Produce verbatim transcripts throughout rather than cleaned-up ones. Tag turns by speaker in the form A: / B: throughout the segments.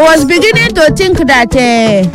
A: was beginning to think that uh,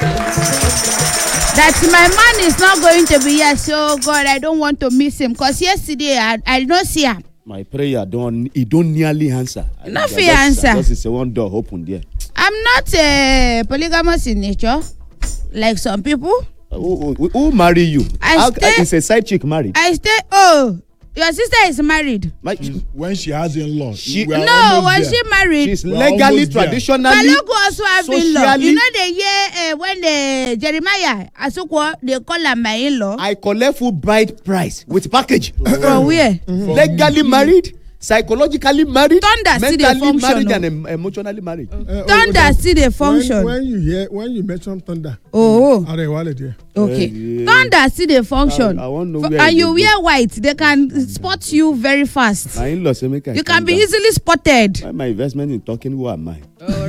A: that my man is not going to be here. So God, I don't want to miss him because yesterday I I don't see him.
B: My prayer don't it don't nearly answer.
A: Not for answer.
B: Because it's a one door open there.
A: I'm not uh, polygamous in nature, like some people.
B: Uh, who, who, who marry you?
A: I
B: How,
A: stay,
B: is a side chick married?
A: I stay. Oh, your sister is married.
B: My,
C: when she has in-law.
B: She,
A: no, when there. She married.
B: She's legally, traditionally.
A: Balogun also have in-law. You know the year uh, when the Jeremiah Asukwo they call her my in-law.
B: I collect full bride price with package.
A: From where?
B: Mm-hmm. Legally married. Psychologically married,
A: Thunder
B: mentally married,
A: no?
B: and em- emotionally married.
A: Uh, Thunder uh, see the function.
C: When, when you hear, when you mention thunder,
A: oh,
C: are they wallet here?
A: Okay, uh, yeah. Thunder see the function. I, I want to know where and you wear go. White, they can spot you very fast.
B: My in-laws say make I
A: you can be down. Easily spotted.
B: Why my investment in talking? Who am I?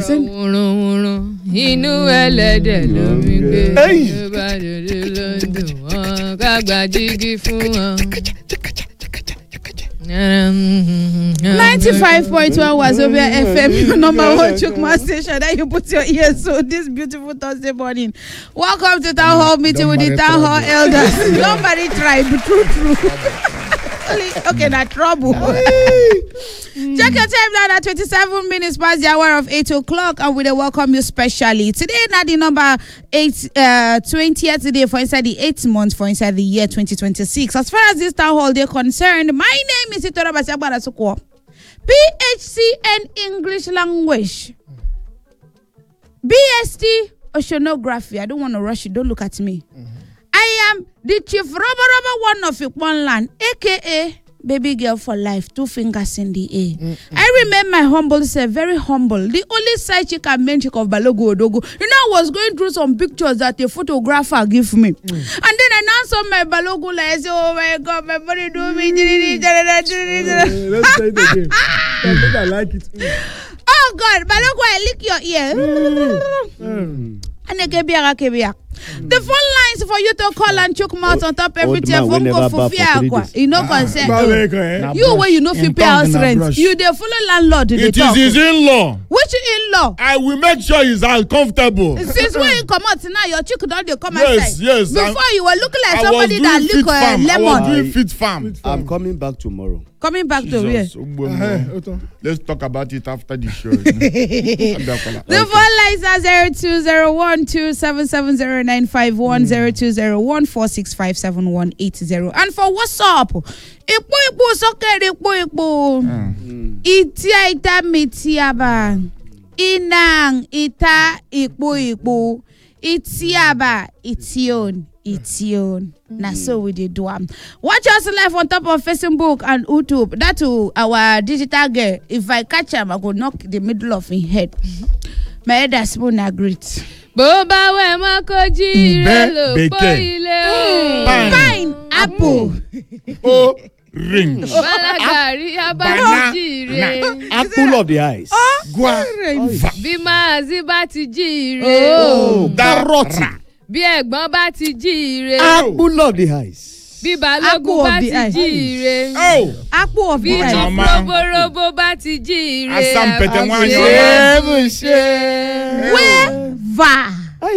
B: ninety-five point one Wazobia F M, your number one Chukma station. Then you put your ears so this beautiful Thursday morning. Welcome to Town Hall meeting with the Town Hall elders. Don't marry tribe, true, true. Okay, not trouble. Check your time now at twenty-seven minutes past the hour of eight o'clock, and we will welcome you specially. Today, not the number eight, uh, twentieth today for inside the eighth month for inside the year twenty twenty-six. As far as this town hall is concerned, my name is Itora Basiabara Sukwo, P H C N English Language, B S T Oceanography. I don't want to rush you. Don't look at me. Mm-hmm. I am the chief rubber rubber one of Ikwanland, aka baby girl for life, two fingers in the air. Mm-hmm. I remember my humble self, very humble. The only side chick and main chick of Balogun Odogo. You know, I was going through some pictures that a photographer gave me. Mm. And then I now saw my Balogun like, I said, oh my God, my body do me. Mm.
C: Let's say it again. I think I like it.
A: Oh God, Balogun, I lick your ear. Mm. And I get back. The phone lines for you to call and choke mouth on top everything from go for fear. You know, concern. You where you know fi pay house rent. You the follow landlord.
C: It is his in-law.
A: Which in-law?
C: I will make sure he's comfortable.
A: Since when you come out now, your chick don't they come
C: yes,
A: outside?
C: Yes,
A: Before
C: I'm,
A: you were looking like somebody that look uh, lemon.
C: I was doing fit farm.
B: I'm coming back tomorrow.
A: Coming back Jesus.
C: to where? Uh-huh. Let's talk about it after the show. The
A: phone lines are zero two zero one two seven seven zero nine five one zero two zero one four six five seven one eight zero. And for WhatsApp, ipo ipo sokere ipo ipo. Itia ita mitiaba. Inang ita ipo ipo. Itiaba ition. Ition. Na so we did do am. Watch us live on top of Facebook and YouTube. That to our digital girl. If I catch him, I go knock the middle of his head. My head has spoon agreed.
D: Boba we makoji relo poile o.
A: Pine apple.
C: Oh, ring.
D: Balagari abaji re.
B: Apple of the eyes.
C: Gua.
D: Bima aziba ti jire.
B: Oh, carrot.
D: Bí ẹ̀gbọ́n bá ti jíire.
B: Apple of the eyes.
D: Bí Balógun bá ti jíire.
C: Oh.
A: Apple of the eyes.
D: Bí Roborobo bá ti jíire.
C: Asam pete wan yo.
A: Where va?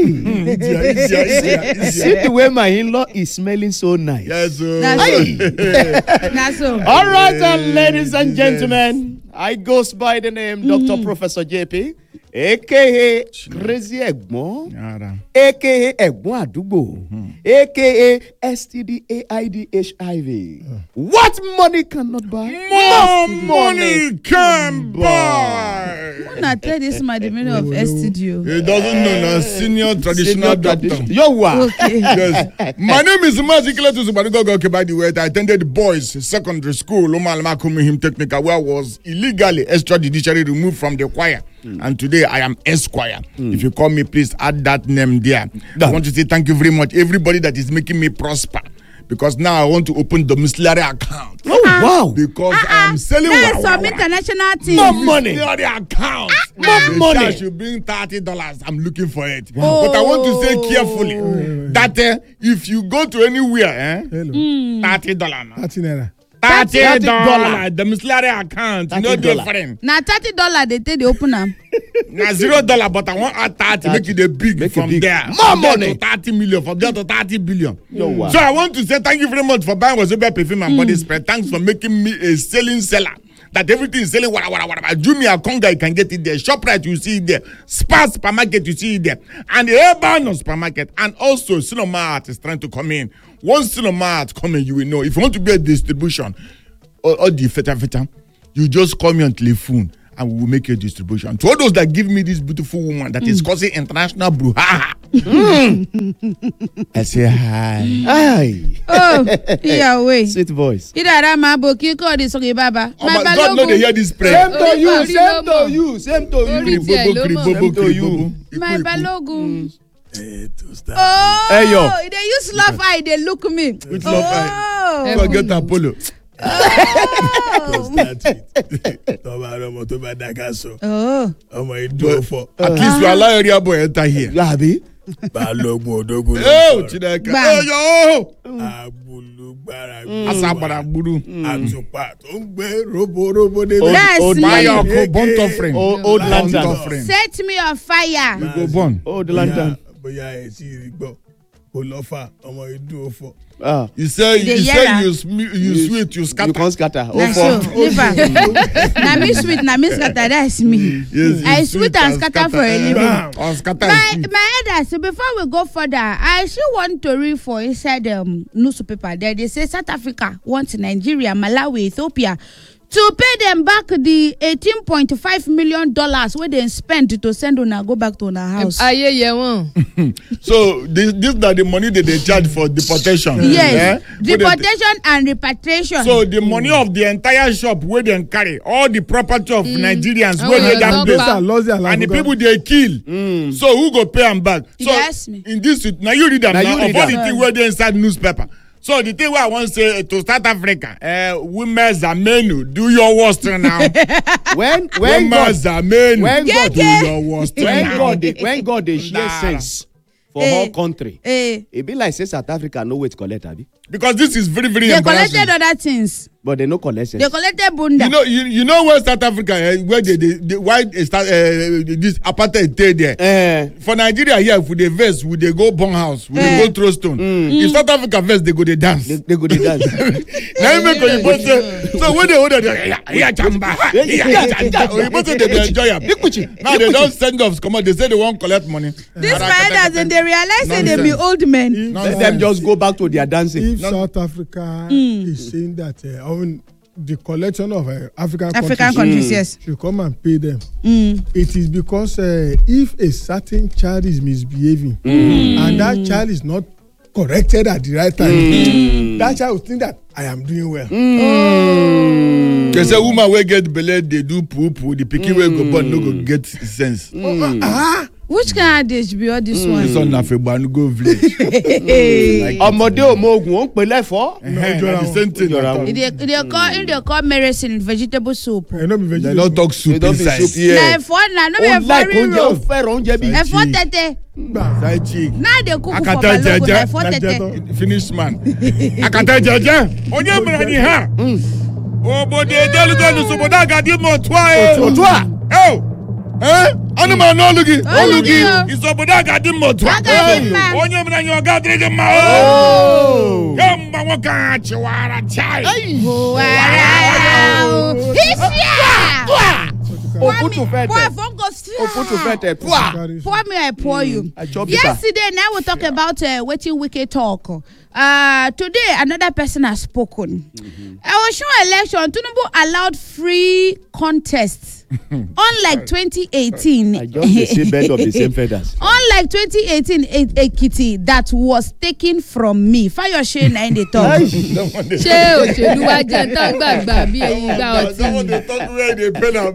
B: See the way my in-law is smelling so nice.
C: Yes, sir.
A: That's so.
B: All right, uh, ladies and gentlemen, I goes by the name mm-hmm. Doctor Professor J P, aka Crazy Egbon, aka Egbon Adubo, mm-hmm. aka S T D A I D H I V. Uh. What money cannot buy?
C: More money can buy.
A: When I tell this my the meaning of S T D O.
C: He doesn't know now. Senior traditional doctor.
B: Yo, what?
A: Okay.
C: Yes. My name is Mazikile Tuzubadigo. Okay, by the way, I attended boys secondary school, Omal Makumihim Technical, where I was illegally extrajudicially removed from the choir. Mm. And today I am Esquire. Mm. If you call me, please add that name there. No. I want to say thank you very much, everybody that is making me prosper. Because now I want to open domiciliary account.
B: Oh, uh, wow.
C: Because uh, I am selling
A: wow,
C: wow,
A: some
C: wow,
A: international team.
B: More money.
C: Domiciliary account.
B: Uh, More money.
C: I should bring thirty dollars. I'm looking for it. Wow. But I want to say carefully oh. that uh, if you go to anywhere, eh, mm. thirty dollars.
E: thirty naira.
C: thirty dollars domiciliary account no different.
A: Na thirty dollars they take the open am.
C: Na zero dollar but I want add thirty make it a big
E: Make it
C: from
E: big.
C: there.
E: More
C: From there
E: money.
C: to thirty million from there to thirty billion.
E: Yo, wow.
C: So I want to say thank you very much for buying Wazobia perfume and body spray. Thanks for making me a selling seller. That everything is selling. Wada, wada, wada. Jumia, Konga, you can get it there. ShopRite, you see it there. Spar supermarket, you see it there. And the Urban supermarket. And also, Cinemart is trying to come in. Once Cinemart come in, you will know. If you want to be a distribution or, or the feta feta, you just call me on telephone and we will make a distribution. To all those that give me this beautiful woman that mm. is causing international brouhaha. Mm. I say hi.
E: Hi.
A: Oh, yeah, wait.
E: Sweet voice.
A: Idara ma boki ko di soke baba.
C: Oh my God, no, they hear this prayer.
E: Same to you, same to you, same to you.
C: Kribobo, kribobo,
E: to you.
C: kribobo.
A: My balogun.
F: Eh, to start.
A: Oh,
E: Hey, yo.
A: they use love eye, they look me.
C: Which love eye?
A: Oh.
C: Forget Apollo.
F: To start with. Tó bá rọmọ tó bá dáká sọ.
A: Oh.
F: Ọmọ ìdúró fọ.
C: At least we allow area boy enter here.
E: Labi.
F: Balógun Odógun ló
C: Oh,
F: sọ̀rọ̀.
C: Chineke.
A: Bam.
C: Oh, yo.
F: Agbulugbara
C: Asagbara gburu.
F: àtùpà tó ń gbé roborobo débẹ̀.
A: That's
E: old
A: me.
C: Fire go burn offering.
E: Old, old
C: Burn
E: lantern.
C: offering.
A: Set me on fire.
C: We go burn.
E: Old lantern.
F: Bóyá ẹ̀ tí ì rí gbọ́. Kò lọ́fà ọmọ ìdúró fọ.
E: Ah.
C: You say
A: The
C: you say
A: yellow.
C: you sm- you sweet you
E: You
C: scatter.
E: can't scatter.
A: Na
E: Oh,
A: so,
E: for.
A: never. Na me sweet, na me scatter, that's me.
C: Yes, you
A: I sweet and scatter for a living.
C: Bam. Or scatter.
A: My
C: and sweet.
A: my elders, so before we go further, I still want to read for inside um newspaper there. They say South Africa wants Nigeria, Malawi, Ethiopia to pay them back the eighteen point five million dollars where they spent to send una go back to una house.
D: ayé yẹ wọn.
C: So this this are the money that they charge for deportation.
A: Yes,
C: Eh? Where they-
A: deportation and repatriation.
C: So the money of the entire shop where they carry all the property of Nigerians
D: Oh,
C: where they
D: yeah,
C: that
D: don't
C: place
D: buy.
C: and the people they kill. So who go pay them back? So
A: Yes, me.
C: in this now you read them
E: Now
C: now,
E: you
C: of
E: read
C: all
E: am.
C: the thing where they inside newspaper. So the thing where I want to say uh, to South Africa, uh, women Zamenu, do your worst now.
E: When when
C: Women
E: God
C: Zamenu,
E: when God
C: do your worst
E: when
C: now.
E: God dey when God dey share
C: Nah.
E: sense for
A: Eh.
E: whole country.
A: eh,
E: E be like say South Africa no wait collect abi,
C: Because this is very very
A: they
C: embarrassing.
A: collected other things.
E: but they no collect sense.
A: They collected bunda.
C: You know, you, you know where South Africa, uh, where they, they, they why they start uh, this apartheid stay there.
E: Eh.
C: For Nigeria here, if we dey vex, we dey go burn house, we dey
A: Eh.
C: go throw stone. If South Africa vex, they go dey dance.
E: They, they go dey dance.
C: Now you make Oyibo say, so when they hold it, yeah, yeah, chamba, yeah, yeah, chamba. Oyibo say they dey enjoy am. Now they don't send off, come on, they say they won't collect money.
A: This my elders, and they realize that they be
C: Nonsense.
A: old men.
E: Let them just go back to their dancing.
F: If South Africa is saying that uh, I mean, the collection of uh, African,
A: African
F: countries
A: countries, yes.
F: should come and pay them,
A: Mm.
F: it is because uh, if a certain child is misbehaving and that child is not corrected at the right time, that child will think that I am doing well.
C: They say woman wey get belle dey do poo poo, the pikin wey go born no go get sense.
F: Ah,
A: Which kind of dish be all this
C: This
A: one?
C: one na Fegba go village.
E: Ọmọdé òmòògùn ó ń pè lẹ́fọ̀ọ́.
C: Eh, na the same thing.
E: Jọra
C: na
E: wọn.
A: They, they call in they call medicine vegetable soup.
F: I know be
C: They
F: vegetable.
C: don't talk
E: They
C: soup
E: don be
C: inside.
E: soup here.
A: Na ẹ̀fọ́ na no be
E: Ó
A: ẹ̀fọ́
E: like oúnjẹ ó
A: rírò.
E: fẹ́ràn oúnjẹ bí.
A: Ẹ̀fọ́ tẹ̀tẹ̀.
C: Side chick.
A: Now they cook for
C: Akata
A: Balogun
C: jeje.
A: ẹ̀fọ́ tẹ̀tẹ̀.
C: Finish man. Akata jeje. Onye mìíràn ni ha. Obodo edelugolu sobodo agadi mo twa e.
E: Otua.
C: Eh. Eh? Anụmanụ n'olugi.
A: Olugi o.
C: Isobodo agadi mo twa.
A: Agadi mma.
C: Onye mìíràn ni ọga adịrịghị mma.
E: Oh.
C: Kemgbe nwoke ahụ chịwara chai.
A: Wàrà o. Isia.
E: Òfútù fẹ́
A: Pour
E: tẹ̀.
A: phone go still.
E: Òfútù fẹ́ tẹ̀. Pua.
A: Pour me, I pour you.
E: I chop bitter.
A: Yesterday, now we talk about uh, waiting wicked talk. Uh, today, another person has spoken. Our show election, Tinubu allowed free contests. Unlike twenty eighteen,
E: I just dey say bird of the same feathers.
A: unlike twenty eighteen E- Ekiti that was taken from me. Fayose na in the talk.
D: ṣé òṣèlú wa jẹ́ tán gbàgbà bí ìgbà ọtí
C: Someone
D: ni.
C: dey talk where they pay am.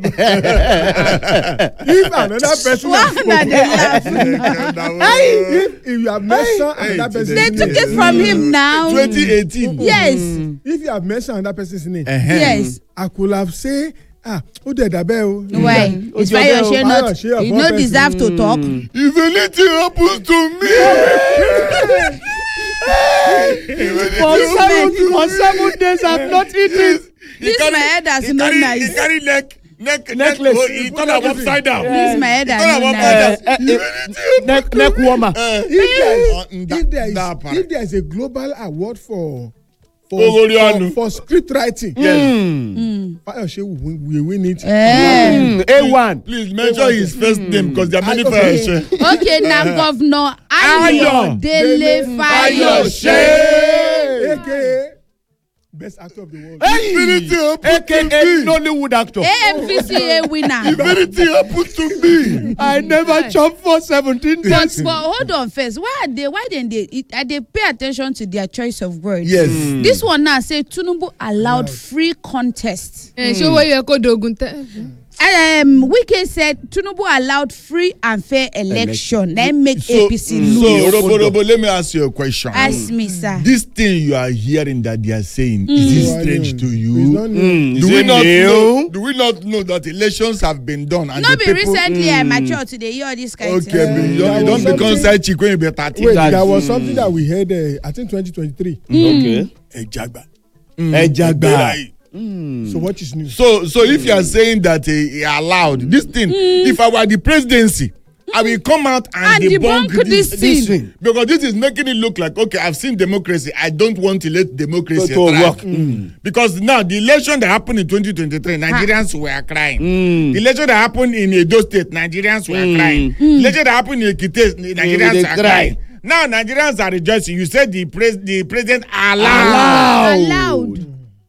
F: If another person
A: Why
F: has
A: na they laugh?
F: if, if you have mentioned
C: Hey,
F: another person's
A: They
F: name,
A: took it from him now.
C: twenty eighteen.
A: Yes,
F: if you have mentioned another person's name,
A: yes.
F: I could have said, ah, ó dẹ̀ dàbẹ́ o.
A: Why? Is Fayose not?
F: Fayose of
A: You
F: all
A: no
F: person.
A: deserve to talk.
C: If anything happens to me,
E: For seven, for seven days I've not eaten.
A: This my head has no
C: He
A: nice.
C: carry neck, neck,
E: Necklace.
C: neck. He turn am upside down.
A: This my head
C: Turn
A: has
C: am
A: no
C: upside
A: nice.
C: down.
E: Uh, neck, neck warmer.
C: Eh,
F: if there is
C: uh,
F: if there is
C: that part.
F: if there is a global award for for
C: Ogorianu.
F: for, for script writing,
E: Mm.
F: Fayose will win, will win it.
A: Eh.
E: Mm. A one.
C: Please mention his first name because there are many
F: I- okay.
C: Fayose.
A: Okay, now Governor Ayo
C: Ayo
A: Dele
C: Fayose.
A: Fayose.
F: aka best actor of the world.
C: Infinity happened
E: A K
C: to
E: A
C: me.
E: Nollywood actor.
A: A M V C A winner.
C: Infinity happened to me.
E: I never chopped for seventeen
A: But,
E: days.
A: but hold on first. Why are they? Why then they? It, are they pay attention to their choice of words?
C: Yes.
A: This one now say Tinubu allowed free contest.
D: ẹ ṣé owó yẹ kó dogun tẹ.
A: Um, Wike said Tinubu allowed free and fair election. Then make
C: So,
A: A P C
C: so
A: lose.
C: Robo, Robo, let me ask you a question.
A: Ask me, sir.
C: This thing you are hearing that they are saying, is it strange to
F: It's
C: you?
F: not new.
E: Mm.
C: Do
E: Is
C: we
E: it
C: not
E: new?
C: know? Do we not know that elections have been done and
A: No,
C: the
A: be
C: people?
A: recently I matured today. You all this kind of
C: Okay,
A: thing.
C: but you
F: there
C: don't, you
F: was
C: don't become
F: something-
C: side chick when you be thirty.
F: Wait,
E: That's-
F: there was something that we heard. Uh, I think twenty twenty-three.
E: Okay.
C: Ejagba.
E: Ejagba.
F: So what is new?
C: So, so if you are saying that uh, he allowed this thing, if I were the presidency, I will come out and,
A: And debunk
C: debunk
A: this
C: this,
A: thing.
E: This thing.
C: because this is making it look like, okay, I've seen democracy. I don't want to let democracy
E: To- to
C: thrive.
E: work.
C: Mm. Because now the election that happened in twenty twenty-three, Nigerians were crying.
E: Mm.
C: The election that happened in Edo State, Nigerians were
E: Mm.
C: crying. The election that happened in Ekiti, Nigerians
E: they
C: are
E: cry.
C: crying. Now Nigerians are rejoicing. You said the pres the president allowed.
A: Allowed.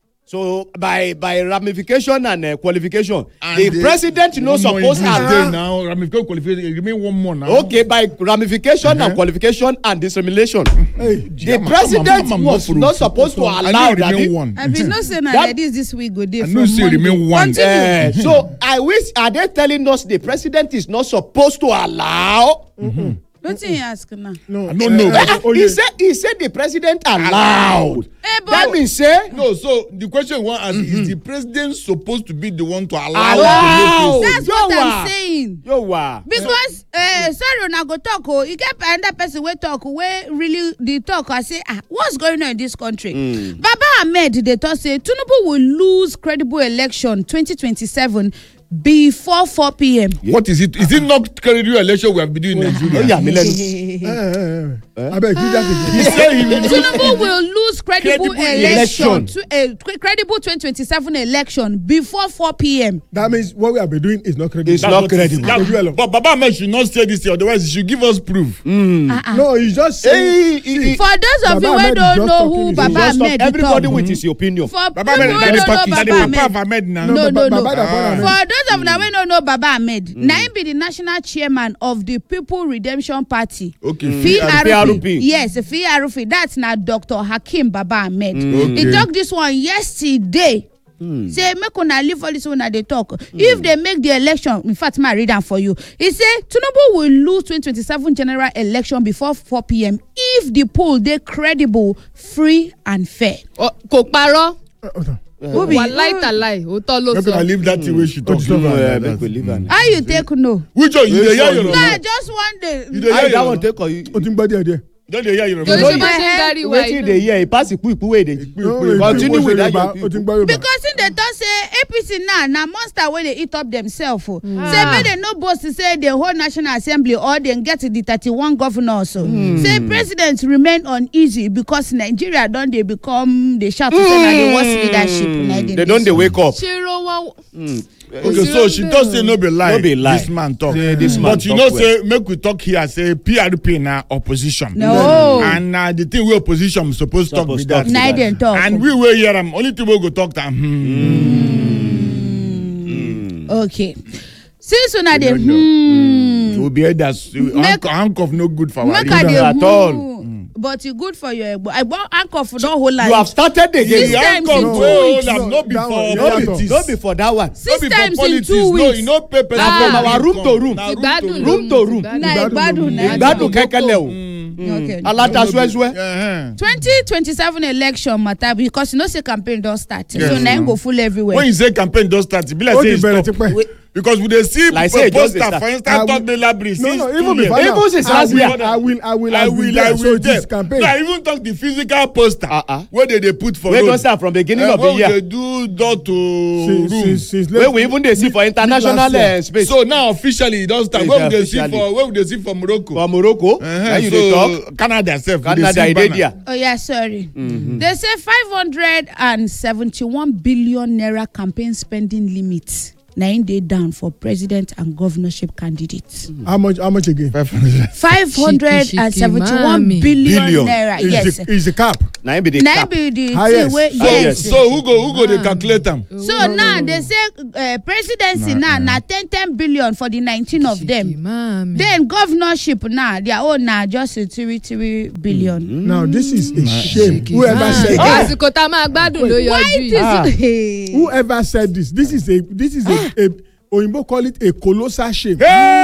E: So by by ramification and uh, qualification,
C: And
E: the
C: the-
E: president no
C: One more
E: suppose
C: in this
E: have.
C: day now. Ramification qualification. It remain one more now.
E: Okay, by ramification and qualification and discrimination,
F: Hey,
E: the
C: Jama,
E: president
C: come on, come on,
E: was
C: come on.
E: not supposed to
C: I know
E: allow
C: it
E: that.
C: remain
E: it-
C: one.
A: I been not saying
E: That-
A: that this this week go day
C: I
A: from
C: know still
A: Monday.
C: remain one.
A: Continue.
E: Eh, so I wish are they telling us the president is not supposed to allow?
A: Wetin you ask now?
F: no,
C: I don't know.
F: uh, oh,
E: he
F: yeah.
E: said he said the president allowed.
A: Eh,
E: That
A: but
E: means say
C: No, so the question one ask is the president supposed to be the one to allow?
E: allow.
A: that's what
E: Yo,
A: I'm
E: wa.
A: saying.
E: Yo wa.
A: Because uh, sorry una go talk o e get another person wey talk wey really dey talk I say ah what's going on in this country. Mm. Baba Ahmed dey talk say Tinubu will lose credible election twenty twenty-seven before four p m
C: What is it? Is it not credible election we have been doing in
E: Oh
C: Nigeria?
E: yeah, me let
F: Eh, eh, eh. Abeg, do that
C: He
F: again.
C: said he will lose.
A: Tinubu will lose credible,
E: Credible
A: election,
E: election.
A: to a credible twenty twenty-seven election before four p m
F: That means what we have been doing is not credible.
E: It's
C: That's
E: not
C: what he
E: credible.
C: said.
F: Credible.
C: But Baba Ahmed should not say this here, otherwise he should give us proof.
F: No, he's just saying.
E: Hey, he- he-
A: For those of
F: Baba
A: you wey
F: Ahmed is
A: don't
F: just
A: know
F: talking
A: who
F: his-
A: Baba
E: just stop
A: Ahmed dey
E: everybody
A: talk.
E: with his opinion.
A: For
C: Baba
A: people
C: Ahmed,
A: wey
C: that
A: don't
C: is
A: know
C: that
A: Baba
C: is Papa
A: Ahmed.
C: Ahmed now.
A: No, no, no.
F: Baba Ahmed.
A: For those of una wey no know Baba Ahmed, na him be the national chairman of the People Redemption Party.
C: Okay.
A: F R P.
E: F R P.
A: Yes, F R P. That's na Doctor Hakeem Baba Ahmed.
C: Okay.
A: He talk this one yesterday. Say make una leave all this una dey talk. If they make the election, in fact, ma read am for you. He say Tinubu will lose twenty twenty-seven general election before four p m if the poll dey credible, free and fair.
D: kò parọ́
F: Uh, hold on.
A: Obi,
D: wà láìtàláì òótọ́ ló
C: Maybe I
D: sọ.
C: leave that thing where she talk.
F: just don't
E: Yeah,
C: Like
E: make we
C: that.
E: leave am.
A: how you take know?
C: Which one? You dey hear
E: Which
C: your
E: one?
A: No, I just one day.
C: You dey
E: How
C: hear
E: that
C: your
E: one take on you?
F: O ti ń gbọ́ díẹ̀ díẹ̀.
C: Don't dey hear your
D: torí
E: No,
D: ṣe bá ṣe ń darí wa
E: Wetin dey hear? E pass ipu ipu wey dey.
F: No,
E: Continue
F: ìpín
E: with that
F: Yorùbá,
E: your
F: o ti ń gbọ́ Yorùbá.
A: Because in the talk say A P C now na monster wey dey eat up themselves. Oh. Say make dem no boast to say the whole National Assembly or dem get the thirty-one governors. So. Say president remain uneasy because Nigeria don dey become dey shout to say na the worst leadership. na dem
E: They
A: dey
E: don dey
A: so.
E: wake up.
D: ṣe ro wọn.
C: Okay, so she talk say no be lie.
E: No be lie.
C: This man talk.
E: Say this man
C: But you
E: talk
C: know
E: well.
C: say make we talk here say P R P na opposition.
A: No.
C: And na the thing wey opposition suppose talk be
E: Suppose
C: that.
E: talk.
A: Na dem talk.
C: And we wey hear am only thing wey go talk am. Hmm.
A: Okay. Since una dey
C: don't know.
A: hmm.
C: We be elders.
A: Make-
C: Handcuff no good for our
A: Make I
C: ear.
A: dey
E: at all.
A: hmm. But e good for your egbo. Egbo handcuff don hold am.
E: You have started
C: The
E: again.
A: This time
C: handcuff
A: in two
C: wey
A: weeks.
C: hold am no be
F: No,
C: for
F: that one,
E: No be
C: politics.
E: no be for that one.
C: No
A: Six
C: be for
A: times in
C: politics.
A: two
C: No,
A: weeks.
C: you no pay person.
E: Na from
C: to
E: our room
C: come.
E: to room.
C: Na
D: ìgbádùn
E: Room to room.
A: Na ìgbádùn na.
E: Ìgbádùn kẹ́kẹ́lẹ́ o.
A: Okay.
E: Alata swẹ́swẹ́.
C: Uh-huh.
A: twenty twenty-seven election matter because you know say campaign don start.
C: Yes.
A: So na im go full everywhere.
C: When you say campaign don start, e be like
F: Ó
C: say
F: ti
C: e
F: bẹ̀rẹ̀
C: stop.
F: tipẹ́.
C: Because we dey see
E: Like say, just
C: poster
E: dey start.
C: for
F: I
C: instance
F: will-
C: top library
F: no
C: since
F: no
C: two
F: even
C: years.
F: before now
E: Even since
F: I
E: last
F: will
E: year.
F: I will I will
C: I
F: have been
C: will I
F: there so
C: will
F: it is
C: there.
F: campaign.
C: No, I even talk the physical poster
E: Uh-uh.
C: wey dey dey put for
E: wey
C: road.
E: don start from beginning
C: Eh,
E: of the
C: wey
E: year.
C: we dey do door to
F: since
C: room.
F: since since
E: wey we even dey see for international
F: last year.
E: uh, space.
C: So now officially e don start.
E: Yes,
C: Wey we dey see
E: officially.
C: for wey we dey see for Morocco.
E: for Morocco.
C: Uh-huh.
E: na you dey talk.
C: So Canada sef we dey
E: Canada
C: see
E: e dey
C: banner.
E: there.
A: Oh yeah, sorry. They say five hundred seventy-one billion naira campaign spending limit. Na im dey down for president and governorship candidates.
F: how much how much again.
A: five hundred seventy-one
D: Shiki, shiki,
A: billion
C: Billion.
A: naira.
F: is
A: Yes.
F: the is the cap.
E: na im be the
A: Na im
E: cap.
A: be the
F: Highest.
A: thing wey
C: So
A: yes.
C: so who go who go dey calculate am?
A: So now they say uh, presidency now na ten ten billion for the nineteen of them.
D: Mami.
A: Then governorship now their own na just a three three billion.
F: now this is a shame.
D: Shiki,
F: whoever
D: mami.
F: said
D: Ó
F: that
D: àsìkò tá a máa gbádùn ló
A: Why
D: yọjú
A: it
D: yìí.
A: is?
F: whoever said this this is a this is a a oyinbo call it a colossal shame.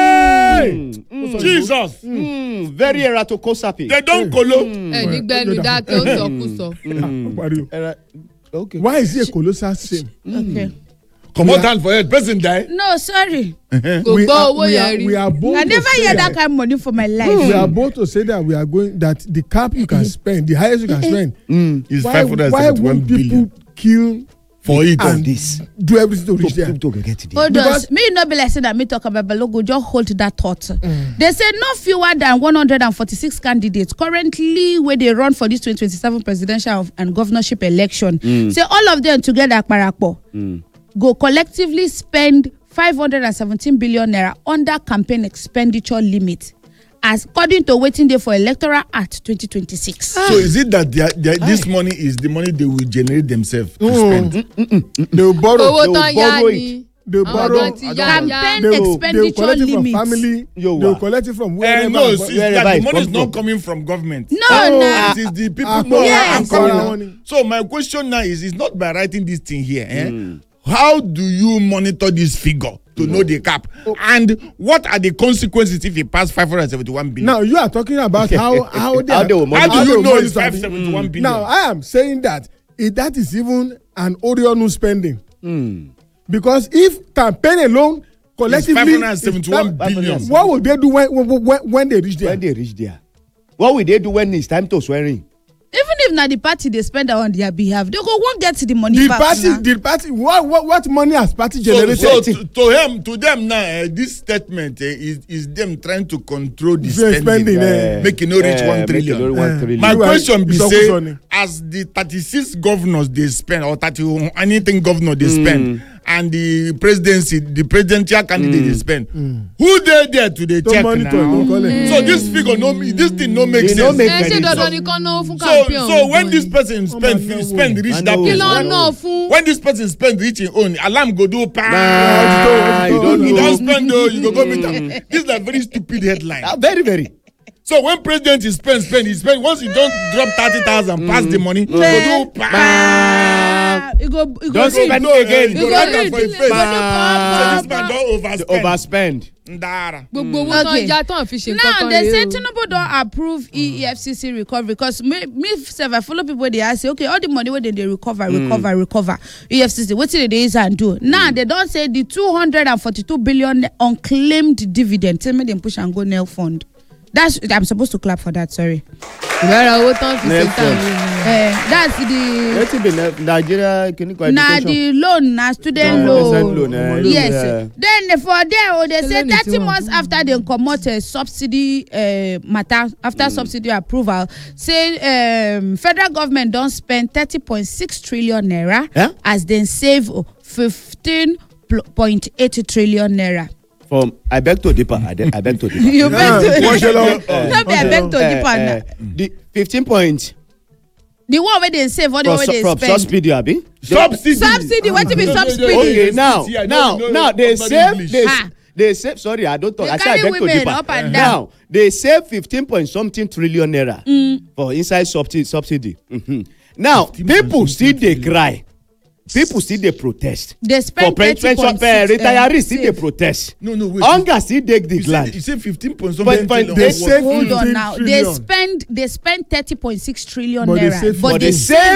C: Hey!
E: Mm.
C: Jesus!
E: Mm, very eratokosapi.
C: They don kolo.
D: Ẹ nígbẹ́nu dákẹ́ ó sọkúsọ.
F: Pariwo.
E: Era- okay.
F: why is it a colossal shame.
A: Okay.
C: Comot hand for head person die.
A: No, sorry.
D: Kò
F: we
D: gbọ́
F: are
D: owó
F: we
D: yẹn
F: are
D: rí.
F: we are bold
A: I
F: to
A: never
F: say
A: hear that
F: that
A: kind of money for my
F: we
A: life.
F: are bold to say that we are going that the cap you can spend the highest you can spend.
C: Is
F: why
C: five hundred
F: why
C: seventy-one
F: won't people
C: billion
F: kill
C: for it.
F: and
E: this.
F: do everything to reach there.
A: Hold
F: Because-
A: on. Me no be like say that me talk about Balogo. Just hold that thought. They say no fewer than one hundred forty-six candidates currently where they run for this twenty twenty-seven presidential and governorship election. Say all of them together, Parapo, go collectively spend five hundred seventeen billion naira under campaign expenditure limit, as according to waiting day for electoral act twenty twenty-six.
C: So is it that they are, they are, this money is the money they will generate themselves to spend?
F: They will borrow.
D: Owó
F: They will
D: tán yá
F: borrow
D: ni.
F: it. They will
D: Àwọn
F: borrow.
D: kan ti yá yá.
A: Campaign
F: They will, they will
A: expenditure
F: collect it from
A: limit.
F: family.
E: Yo,
F: They will
E: wa.
F: collect it from
C: Uh,
F: wherever.
C: no, see,
E: wherever
C: that the
E: it
C: money is
E: come
C: not
E: from.
C: coming from government.
A: No,
F: Oh,
A: no.
C: It is the people.
F: Ah,
C: No,
A: yes.
C: I'm coming
F: Ah,
C: now.
F: money.
C: So my question now is: it's not by writing this thing here. Eh? How do you monitor this figure to know the cap? And what are the consequences if it pass five hundred seventy-one billion?
F: Now you are talking about how how they
E: How
F: are,
E: they will
C: how do
F: they
C: you
F: will
C: know it's
F: monitor
C: five
F: it.
C: seventy-one billion?
F: Now I am saying that it, that is even an Orionu spending. Because if campaign alone collectively,
C: five hundred seventy-one
F: is-
C: billion.
F: what will they do when when, when, when they reach there?
E: When they reach there, what will they do when it's time to swearing?
A: Even if na the party they spend on their behalf, they go won't get the money
F: The
A: back.
F: party,
A: na.
F: the party, what what what money has party
C: So,
F: generated?
C: so to, to him, to them now, uh, this statement uh, is is them trying to control the
F: Spend-
C: spending,
F: spending,
C: uh,
F: eh.
C: make it no reach
E: Eh,
C: one
E: make it
C: trillion.
E: no reach one trillion.
C: My
F: You are-
C: question be
F: it's
C: say,
F: focus on it.
C: as the thirty-six governors they spend or thirty anything governor they spend, and the presidency, the presidential candidate they spend, who they there to they
F: To
C: check
F: monitor,
C: now?
F: don't call it.
C: So this figure no, this thing no make
E: It no
C: sense.
E: make
D: Ẹ ṣe
E: sense.
D: dandan ni kán náwó fún
C: So
D: campaign
C: so
D: ọ̀hún
C: when
D: gan
C: this
D: ni.
C: person spend
F: Oh, man,
C: spend
F: no.
C: reach
E: I
C: that
E: know.
D: Kí
C: place,
D: ló
E: I
D: ń
E: know.
D: ná fún?
C: when this person spend reach him own, alarm go do pa.
E: Nah, you don't
C: You
E: know.
C: don't spend though, you go go meet am. This is a very stupid headline.
E: Ah, very very.
C: So when president is spend, spend, he spend. Once you don't drop thirty thousand, pass the money, go do pa.
A: Ah, you go, you go
E: Don't
A: read.
E: spend
C: No,
E: again.
C: you
A: You
C: go
A: go
C: write am
A: read.
C: for his
A: You
C: face.
A: go do
C: Say this
A: pa,
C: man
A: pa, pa.
C: don overspend.
E: Overspend.
C: Ndara.
D: Gbogbo owó tán
A: Okay.
D: yá tán fi ṣe
A: Now
D: kankan
A: they say
D: rèé o.
A: Tinubu don approve E F C C recovery because me me sef I follow people dey ask say okay all the money wey dem dey recover recover recover E F C C wetin dey dey use am do. Now they don say the two hundred forty-two billion unclaimed dividend say make dem push am go N E L fund. That's I'm supposed to clap for that, sorry.
D: Ìrẹ́ra owó tán fi ṣe
E: Next
D: tán
E: one.
D: yìí ni.
A: Uh, that's the
E: Wetin be Na- Nigeria clinical
A: na
E: education?
A: the loan na student
E: Yeah,
A: loan.
E: student loan, eh,
A: Yes.
E: yeah.
A: Then for there oh, they say
D: Loan is
A: thirty
D: one.
A: months after dem comot uh, subsidy uh, matter after subsidy approval say um, federal government don spend thirty point six trillion naira
E: Eh?
A: as dem save fifteen point eight trillion naira.
E: From I beg to differ. I, de- I beg to differ.
A: You beg to
F: what's your law?
A: no be I beg to
E: Eh,
A: dip
E: eh,
A: am.
E: the fifteen point
A: The one wey dem save or the
E: from,
A: one wey dem
E: from
A: spend.
E: subsidy abi.
C: Subsidy.
A: Subsidy wetin be
C: No, no, no,
A: subsidy.
E: Okay, now
C: See, I
E: now
C: don't know
E: now they
C: somebody
E: save
C: English.
E: they,
A: Ah.
E: they save sorry I don't talk
A: They
E: I say I
A: carry
E: beg to
A: women
E: differ.
A: up and down.
E: Now they save fifteen point something trillion naira for inside subsidy subsidy. Mhm. Now people still dey cry. People still dey protest.
A: They
E: For
A: spend
E: pre-
A: thirty
E: pension
A: point six.
E: uh, retirees still dey protest.
C: No, no, wait.
E: Hunger still dey the
C: You say,
E: land.
C: you say fifteen point
E: Point-
C: something.
E: point-
C: trillion.
F: they
C: What?
F: save
A: Hold on
F: fifteen
A: now. They
F: trillion.
A: spend they spend thirty point six trillion
F: But they
A: naira,
F: save
A: but
E: But
A: they
E: they
A: save
E: save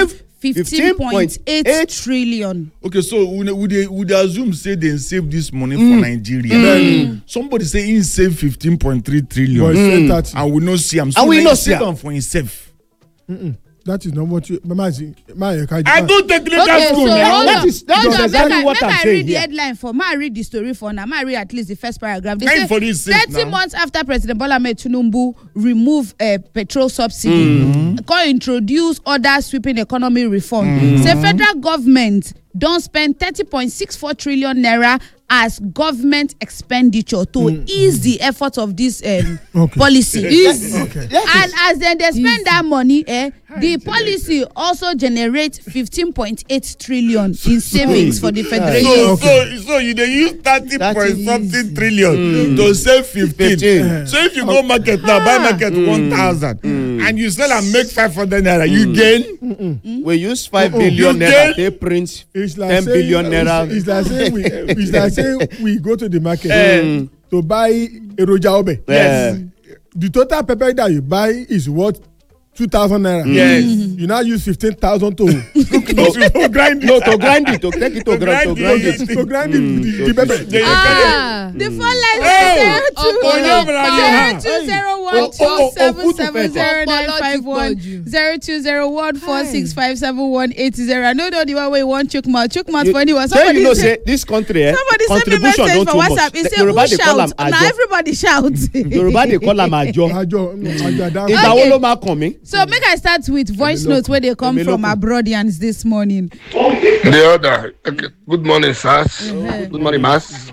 A: fifteen point eight trillion.
C: Okay, so would they, would they, would they assume say they save this money
F: Mm.
C: for Nigeria? Mm. Somebody say he save fifteen point three trillion.
F: But he said that-
C: And we no see him. So
E: And we
C: now
E: no
C: he
E: see
C: sit
E: am.
C: down for himself.
F: That is not what you. Mama, my,
C: I don't take legal
D: Okay,
C: school
D: so
C: now.
D: hold
E: That
D: on.
E: is that
D: Hold
E: is
D: on,
E: exactly
A: Make I-
E: what
A: make
E: I'm
A: I
E: saying
A: read the
E: here.
A: headline for. May I read the story for now? May I read at least the first paragraph? They
C: Time
A: say
C: for this sake
A: thirty
C: now.
A: months after President Bola Ahmed Tinubu remove uh, petrol subsidy,
C: Mm-hmm.
A: go introduce other sweeping economy reform.
C: Mm-hmm.
A: Say federal government don spend thirty point six four trillion naira as government expenditure to ease the effort of this um,
F: Okay.
A: policy. Easy.
F: Okay.
A: And as then they spend that money, eh, the policy also generates fifteen point eight trillion in savings for the federation.
C: So,
F: Okay.
C: so, so you dey use thirty
E: That
C: point
E: is-
C: something trillion to save fifteen.
E: fifteen.
C: So if you go market now, buy market one thousand, and you sell and make five hundred naira, you gain.
E: We use five
F: Oh,
E: billion
C: you
E: naira,
C: get-
E: they print
F: It's like
E: ten
F: saying,
E: billion naira.
F: It's, it's like saying we. It's like saying we go to the market
E: Mm.
F: to buy eroja obe.
E: Yes.
F: The total pepper that you buy is worth two thousand naira.
C: Yes.
F: You now use fifteen thousand to
C: To grind
E: No, to grind it, to take it to grind, to grind
C: it.
E: it.
F: to grind it, the, the pepper.
C: Then you
D: Ah.
A: The phone line
C: Oh,
A: is
D: oh,
A: zero
C: oh,
A: two
C: yeah.
A: zero zero
E: Oh,
A: one
E: oh,
A: two
E: oh,
A: seven
E: oh,
A: seven zero nine five one zero two zero one four six five seven one eight zero. I know the one way you want chook mouth. Chook mouth for anyone.
E: Say you
A: Somebody
E: know
A: say,
E: say this country eh,
A: somebody send me
E: contribution
A: message
E: don
A: for
E: too much.
A: WhatsApp. He
E: The
A: say
E: Yoruba
A: who
E: dey call am
A: shout? Now
E: ajo.
A: everybody shout.
E: Yoruba dey call am ajo.
F: Ajo, no, ajo, that-
E: Ìgbà wo ló máa kàn mí?
A: So make I start with voice notes where they come
E: Emi
A: from
E: loko.
A: abroadians this morning.
G: The other. Okay. Good morning, sirs. Good morning, mass.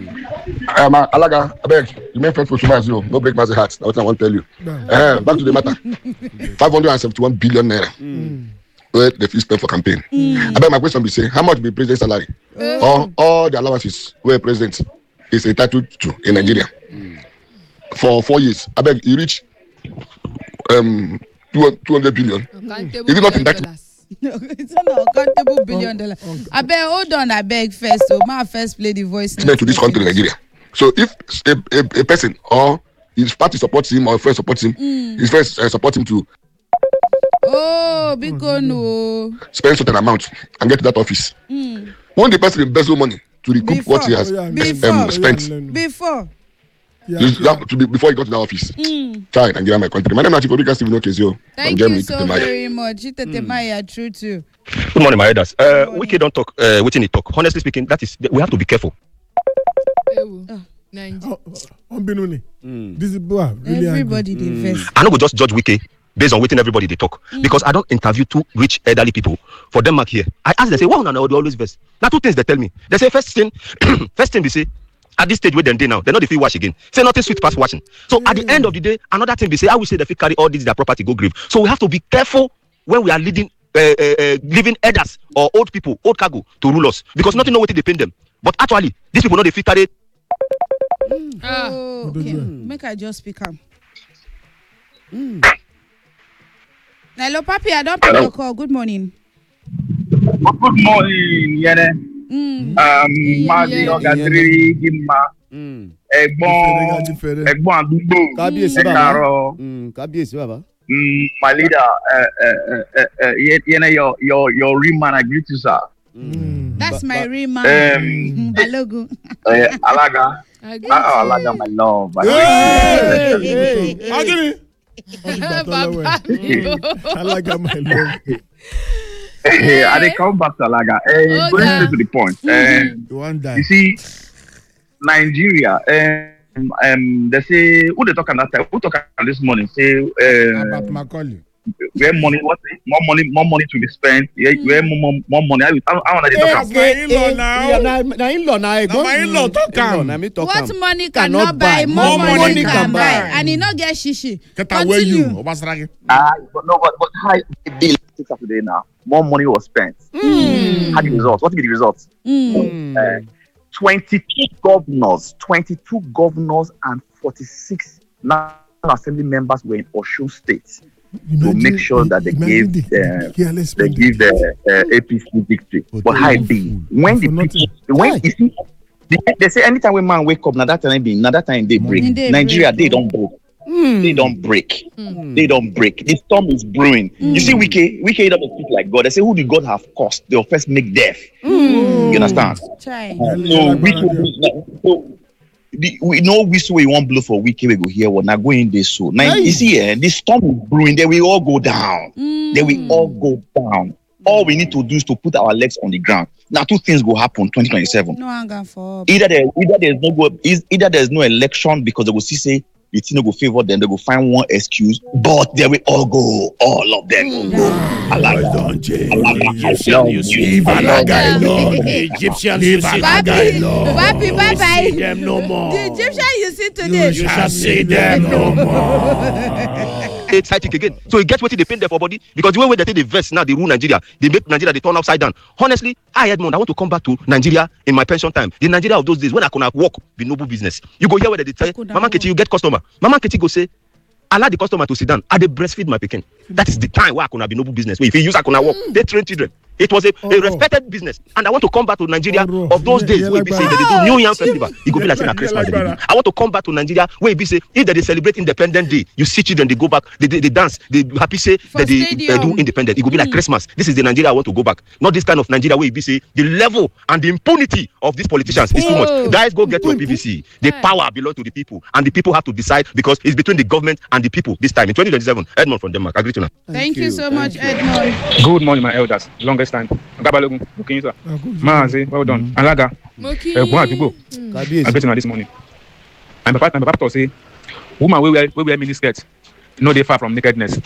G: Um, Alaga, I beg, remain faithful to my zero. No break my heart. That's what I want to tell you. Uh, back to the matter. five hundred seventy-one billion naira. Where the fees spent for campaign. I beg my question be say, how much be president's salary? Or all the allowances where president is entitled to in Nigeria? For four years. I beg, he reach um two hundred billion. Is it not in that?
A: It's an uncountable billion dollar. I beg, hold on, I beg first. So my first play the voice
G: To
A: note.
G: this country, Nigeria. So if a, a, a person or his party supports him or a friend supports him, his friends uh, support him to
A: Oh, big no.
G: spend certain amount and get to that office. When the person embezzle money to recoup
A: Before,
G: what he has
F: oh, yeah,
A: before,
G: um, spent,
F: no, no.
A: Before.
F: Yeah,
G: you
F: yeah.
G: have to be, before he got to that office. Try Nigeria, my country. My name is Chikobi Steve Nokesio.
A: Thank you so very much. Itetemaya, true too.
H: Good morning, my elders. Uh, Wiki don't talk. Uh, waiting he talk. Honestly speaking, that is we have to be careful.
D: Nigeria.
F: Oh, Unbeknownst. These people are really
A: Everybody they invest.
H: I no go just judge Wiki based on waiting everybody they talk because I don't interview two rich elderly people for Denmark here. I ask them say, "Why una dey always vex?" Now two things they tell me. They say first thing, first thing they say. At this stage where them dey now, they know they fit wash again. Say nothing sweet past washing. So at the end of the day, another thing they say, I will say they fit carry all this their property go grave. So we have to be careful when we are leading, uh, uh, uh, leaving elders or old people, old cargo to rule us because nothing know what they pay them. But actually, these people know they fit carry.
D: Ah.
A: Oh, okay. Make I just speak am. Hello, Papi. I don't pick your call. Good morning.
I: Good morning, Yene.
A: Mm.
I: Um,
A: Yeah,
I: Mazi
A: yeah.
I: Ogadiri Gima,
E: Mm.
I: Ẹ̀gbọ́n
F: Different.
I: Ẹ̀gbọ́n àdúgbò,
E: Kábíyèsí
I: ẹ
E: bàbá.
I: káàárọ̀.
E: Mm, kábíyèsí bàbá.
I: Mm, my leader, uh, uh, uh, uh, Yene, your your your real man, I greet you, sir.
A: That's
E: Ba-
A: my
E: ba-
A: real man.
I: Um,
A: Mm, Balogun.
I: uh, Alaga,
D: I get
I: ah, Alaga, my love. I
C: Hey!
F: Hey, hey,
C: Agiri.
D: Baba mi o.
F: I like my love.
I: Hey, I dey come back to Alaga. Uh,
D: Oh,
I: going
D: yeah.
I: straight to the point. Um,
C: You want die.
I: You see, Nigeria, um, um, they say, who they talk on that time? Who talk on this morning? Say,
C: About
I: uh,
C: Macaulay.
I: where money, what, more money, more money to be spent, yeah, where more, more, more money. I, I, I want to talk
C: That's my in-law now.
E: Yeah, na na in-law na
C: Na my in-law talk am.
E: In-law, na me talk
A: What
E: am.
A: money
E: Cannot
A: cannot buy,
E: buy.
A: more
C: More
A: money,
C: money
A: can,
C: can
A: buy.
C: buy.
A: And he not get shishi.
C: Get away you.
A: Continue.
C: Obasragi.
I: Ah, but no, but, but how it deal Saturday now? More money was spent. How the results? What will be the results?
A: Mm.
I: Uh, twenty-two governors, twenty-two governors, and forty-six National Assembly members were in Osun State to make sure that they
F: imagine
I: gave
F: the
I: uh,
F: careless
I: they
F: spending.
I: give the uh, A P C victory.
F: But
I: But
F: they
I: how
F: are
I: it be
F: fool.
I: when the
F: For nothing.
I: people, when you see, they, they say anytime when man wake up, now that time be, now that time they break.
A: They
I: Nigeria
A: break.
I: they don't broke. Mm. They don't break. Mm. They don't break. The storm is brewing. Mm. You see, Wike, Wike don't speak like God. They say, who did God have caused? They'll first make death. Mm. You understand?
A: Try.
I: Uh, so, Wike, so the, we know which way you want blow for Wike, we go here. What now go in this so. Now, you see, eh, the storm is brewing. They will all go down. Mm. They will all go down. All we need to do is to put our legs on the ground. Now, two things will happen twenty twenty-seven.
A: No anger for
I: either there, either there's no go, either there's no election because they will see say the thing will favor them. They will find one excuse, but they will all go. All of them will go. Alaga,
E: Egyptian, you see Alaga alone. Egyptian, you see Alaga alone.
A: Papi, bye bye.
E: See them no more.
A: The Egyptian you see today.
E: You shall see them no more.
H: It's high again. So it gets what they paint there for body because the way they take the vest now, they rule Nigeria. They make Nigeria, they turn upside down. Honestly, I Edmond, I want to come back to Nigeria in my pension time. The Nigeria of those days when I could not work, be noble business. You go here where they tell Mama Kechi, you get customer. Mama Kechi go say, allow the customer to sit down. I they breastfeed my pikin. That is the time where I could not be noble business. If you use I could not work, they train children. It was a, a respected business, and I want to come back to Nigeria of those days where we say that they do New Year festival. It go be like saying a Christmas. I want to come back to Nigeria where we say if they celebrate Independence Day, you see children they go back, they, they, they dance, they happy say that they uh, do independent. It go be like Christmas. This is the Nigeria I want to go back. Not this kind of Nigeria where we say the level and the impunity of these politicians is too much. Guys, go get to a P V C. The power belongs to the people, and the people have to decide because it's between the government and the people. This time in twenty twenty-seven, Edmond from Denmark. Agree to that.
A: Thank, Thank you. you so much, Edmond.
J: Good morning, my elders. Longest time. Mazi, well done. Alaga, I bet you this morning. And my partner, my pastor say, woman we wear we wear mini skirts, no they far from nakedness.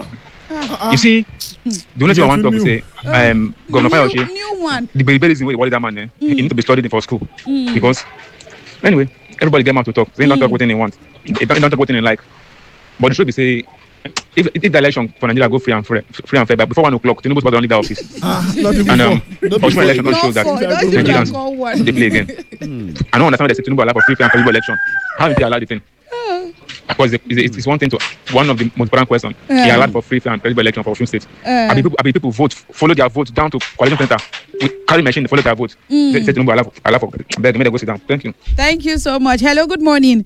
J: You see, the only thing I want to talk is say, um, Governor Fayose,
A: new one.
J: The baby is way that man. Eh? Mm. He need to be studied for school mm. because anyway, everybody get out to talk. They don't mm. talk what they want. They don't, they don't talk what they like. But the truth be say. If, if the election for Nigeria go free and fair, free and fair, but before one o'clock, Tinubu was only the office. Ah, and um, the election don't show that Nigerians they play again. Mm. I don't understand why they say Tinubu allow for free and fair election. How did they allow the thing? Because it's, it's, it's one thing to one of the most important questions. Uh, he allowed for free fair and fair election for Osun State. Uh, I mean, people, I mean, people vote, follow their vote down to coalition center, carry machine, follow their vote. Mm. They say Tinubu allow for, allow for beg, make them go sit down. Thank you.
A: Thank you so much. Hello, good morning.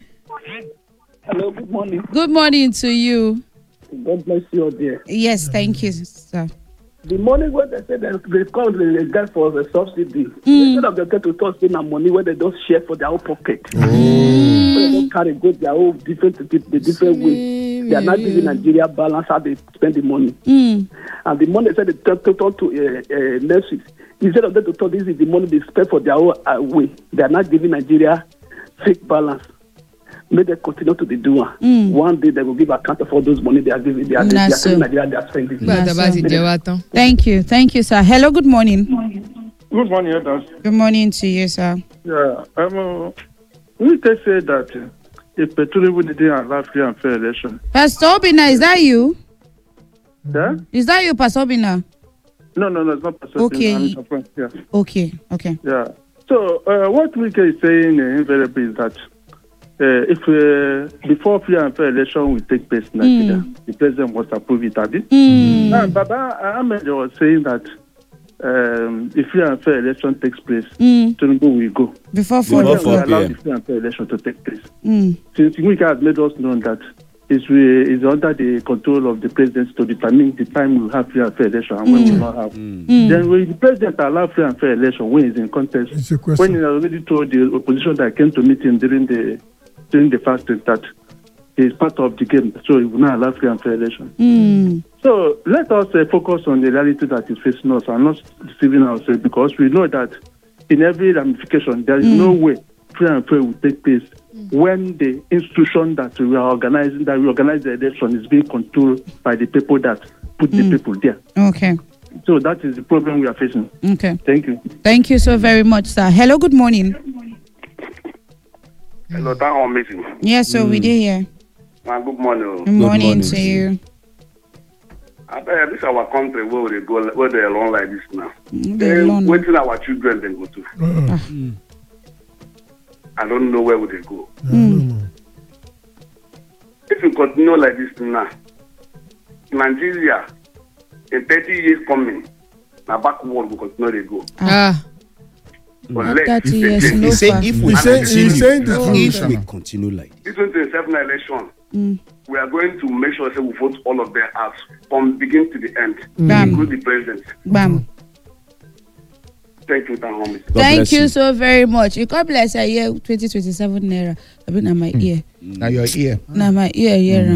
K: Hello, good morning.
A: Good morning to you.
K: God bless you all there.
A: Yes, thank you, sir.
K: The money when they say that they call the guy for the subsidy, mm. instead of them get to talk spend money where they don't share for their own pocket. Mm. So they don't carry go their own different the different way. They are not giving Nigeria balance how they spend the money. Mm. And the money said they turn to to uh, uh, next week. Instead of them to talk, this is the money they spend for their own uh, way. They are not giving Nigeria fake balance. May they continue to be doing. Mm. One day they will give account of all those money they are giving. They are, they are
A: so.
K: Nigeria, they are spending.
A: So. Thank you, thank you, sir. Hello, good morning.
L: Good morning, Elders.
A: Good morning to you, sir.
L: Yeah, um, uh, we can say that uh, if Petroli would do a last free and fair election.
A: Pastor Obina, is that you?
L: Yeah.
A: Is that you, Pastor Obina?
L: No, no, no, it's not Pastor
A: Okay.
L: Obina. Yeah.
A: Okay. Okay.
L: Yeah. So uh, what we can say in uh, invariably is that. Uh, if uh, before free and fair election will take place in Nigeria, mm. the president must approve it, have it? Mm. Now, Baba Ahmed was saying that um, if free and fair election takes place, mm. Tinubu will go.
A: Before four
L: we allow the free and fair election to take place.
A: Mm.
L: Since Wika has made us know that it's, uh, it's under the control of the president to determine the time we'll have free and fair election and mm. when we'll not have. Mm. Then when the president allow free and fair election when he's in contest, when he already told the opposition that came to meet him during the during the fasting that is part of the game, so he will not allow free and fair election.
A: Mm.
L: So let us uh, focus on the reality that is facing us and not deceiving ourselves, because we know that in every ramification there is mm. no way free and fair will take place mm. when the institution that we are organizing, that we organize the election, is being controlled by the people that put mm. the people there.
A: Okay.
L: So that is the problem we are facing.
A: Okay.
L: Thank you.
A: Thank you so very much, sir. Hello, good morning.
M: Hello, town hall meeting.
A: Yes, so mm. we did here.
M: Uh, good morning.
A: Good morning, good morning to you.
M: I tell you, this is our country where they go, where they alone like this now.
A: Mm,
M: they waiting our children then go to.
A: Uh.
M: I don't know where would they go.
A: Mm.
M: If you continue like this now, Nigeria in thirty years coming, now backward will continue to go.
A: Ah. Not thirty years, no
E: He say
A: far.
E: if we
F: He say- he
E: continue,
F: saying the
E: if
F: truth.
E: we continue like
M: This twenty twenty-seven election,
A: Mm.
M: we are going to make sure that we vote all of them out from beginning to the end,
A: Bam.
M: include the president.
A: Bam.
M: Thank you, Tahomi.
A: Thank you so very much. You come like say yeah, twenty twenty-seven naira. I mean, na my ear.
C: Now your ear.
A: Na my ear, yeah.